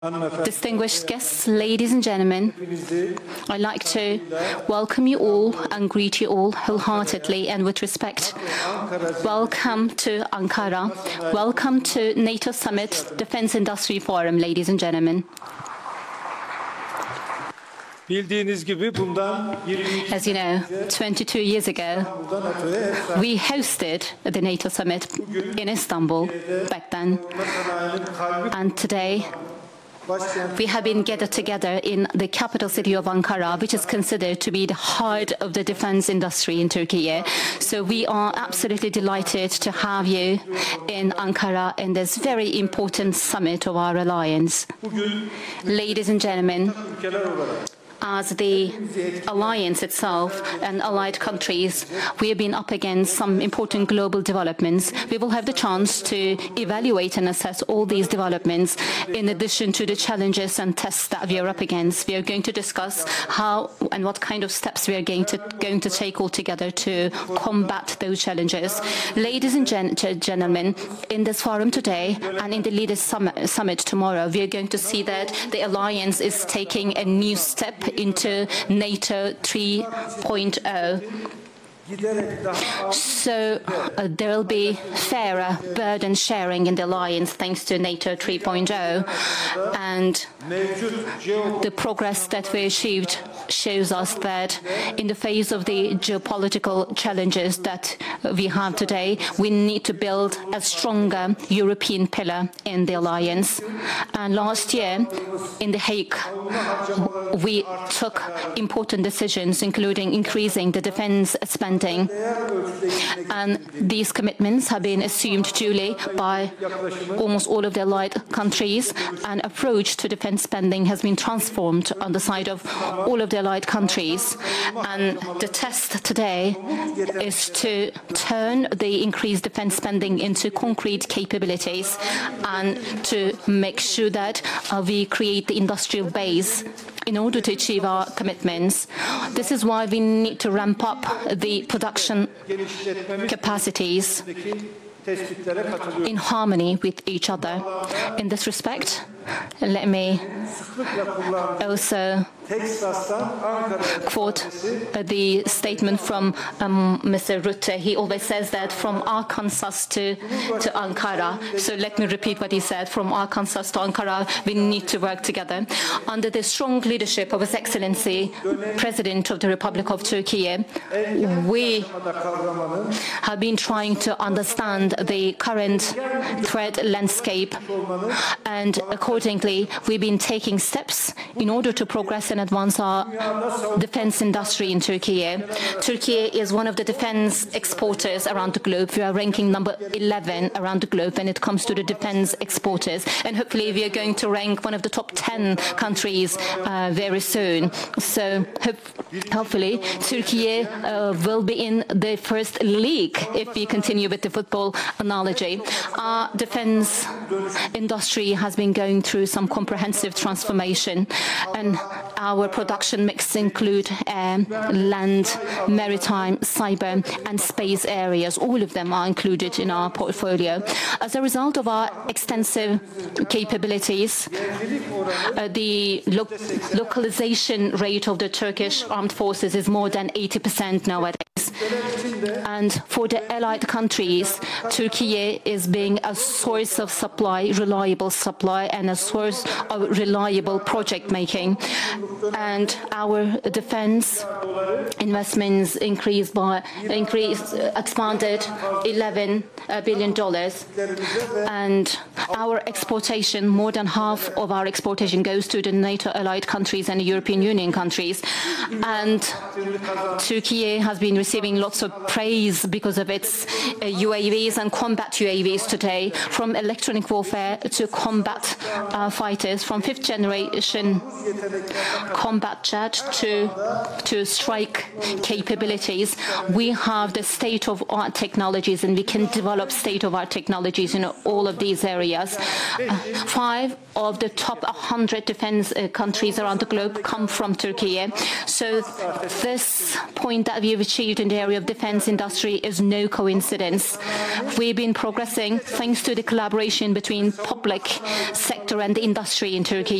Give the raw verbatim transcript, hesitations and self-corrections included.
Distinguished guests, ladies and gentlemen, I'd like to welcome you all and greet you all wholeheartedly and with respect. Welcome to Ankara. Welcome to NATO Summit Defense Industry Forum, ladies and gentlemen. As you know, twenty-two years ago, we hosted the NATO Summit in Istanbul back then. And today, we have been gathered together in the capital city of Ankara, which is considered to be the heart of the defense industry in Turkey. So we are absolutely delighted to have you in Ankara in this very important summit of our alliance. Ladies and gentlemen, as the alliance itself and allied countries, we have been up against some important global developments. We will have the chance to evaluate and assess all these developments in addition to the challenges and tests that we are up against. We are going to discuss how and what kind of steps we are going to, going to take all together to combat those challenges. Ladies and gen gentlemen, in this forum today and in the Leaders Summit, Summit tomorrow, we are going to see that the alliance is taking a new step into NATO three point oh. So uh, there will be fairer burden sharing in the alliance thanks to NATO three point oh, and the progress that we achieved shows us that in the face of the geopolitical challenges that we have today, we need to build a stronger European pillar in the alliance. And last year in The Hague, we took important decisions, including increasing the defense spending. And these commitments have been assumed duly by almost all of the allied countries. An approach to defense spending has been transformed on the side of all of the allied countries. And the test today is to turn the increased defense spending into concrete capabilities and to make sure that uh, we create the industrial base in order to achieve our commitments. This is why we need to ramp up the production capacities in harmony with each other. In this respect, let me also quote uh, the statement from um, Mister Rutte. He always says that from Arkansas to, to Ankara. So let me repeat what he said. From Arkansas to Ankara, we need to work together. Under the strong leadership of His Excellency, President of the Republic of Turkey, we have been trying to understand the current threat landscape, and accordingly, we've been taking steps in order to progress and advance our defense industry in Turkey. Turkey is one of the defense exporters around the globe. We are ranking number eleven around the globe when it comes to the defense exporters, and hopefully we are going to rank one of the top ten countries uh, very soon. So hope, hopefully Turkey uh, will be in the first league if we continue with the football analogy. Our defense industry has been going through some comprehensive transformation, and our production mix include air, land, maritime, cyber and space areas. All of them are included in our portfolio. As a result of our extensive capabilities, uh, the lo localization rate of the Turkish armed forces is more than eighty percent nowadays. And for the allied countries, Turkey is being a source of supply, reliable supply, and a source of reliable project making. And our defense investments increased by increased expanded eleven billion dollars, and our exportation, more than half of our exportation goes to the NATO allied countries and the European Union countries. And Turkey has been receiving lots of praise because of its uh, U A Vs and combat U A Vs today, from electronic warfare to combat uh, fighters, from fifth generation combat jet to, to strike capabilities. We have the state-of-art technologies, and we can develop state-of-art technologies in all of these areas. Uh, five of the top one hundred defense uh, countries around the globe come from Turkey. So this point that we have achieved in the area of defense industry is no coincidence. We've been progressing thanks to the collaboration between public sector and the industry in Turkey.